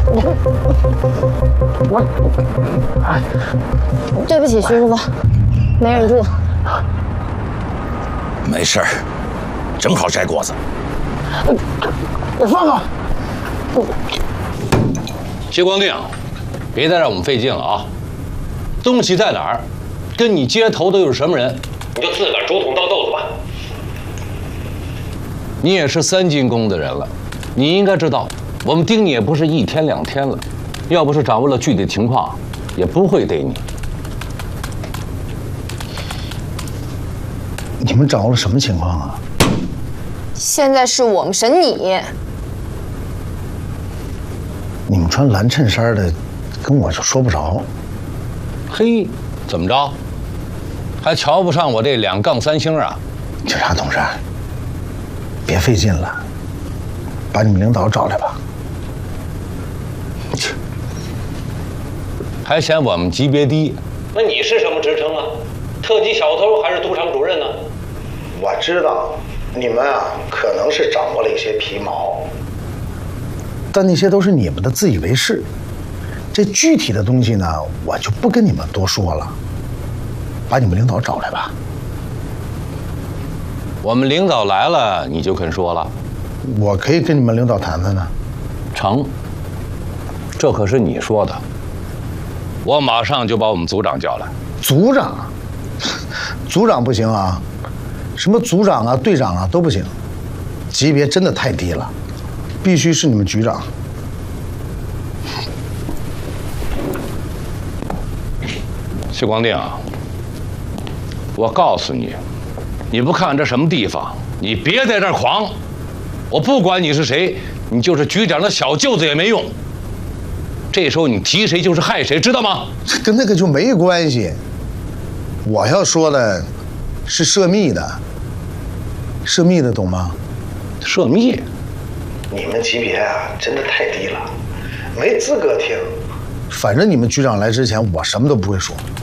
对不起，徐师傅，没忍住。 没事儿，正好摘果子。 我放开！ 谢光定，别再让我们费劲了啊！东西在哪儿？跟你接头的又是什么人？你就自个儿竹筒倒豆子吧。你也是3进宫的人了，你应该知道，我们盯你也不是1天2天了，要不是掌握了具体情况，也不会逮你。 你们掌握了什么情况啊？ 现在是我们审你。 你们穿蓝衬衫的，跟我就说不着。 嘿，怎么着？还瞧不上我这2杠3星啊？ 警察同志，别费劲了，把你们领导找来吧。 切，还嫌我们级别低？那你是什么职称啊？特级小偷还是赌场主任呢？ 我知道，你们啊可能是掌握了一些皮毛，但那些都是你们的自以为是。这具体的东西呢，我就不跟你们多说了。把你们领导找来吧。 我们领导来了，你就肯说了？ 我可以跟你们领导谈谈呢。 成，这可是你说的。我马上就把我们组长叫来。 组长？组长不行啊，什么组长啊、队长啊都不行，级别真的太低了，必须是你们局长。 谢光定啊，我告诉你，你不看这什么地方，你别在这儿狂。我不管你是谁，你就是局长的小舅子也没用。这时候你提谁就是害谁，知道吗？ 这跟那个就没关系。我要说的是涉密的，涉密的懂吗？ 涉密？ 你们级别啊，真的太低了，没资格听。反正你们局长来之前，我什么都不会说。